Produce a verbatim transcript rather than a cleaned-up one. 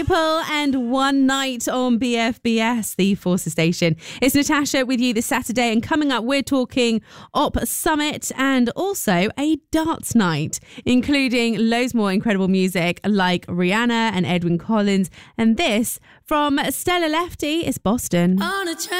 And One Night on B F B S, the Forces station. It's Natasha with you this Saturday, and coming up we're talking Op Summit and also a darts night, including loads more incredible music like Rihanna and Edwyn Collins, and this from Stella Lefty is Boston. On a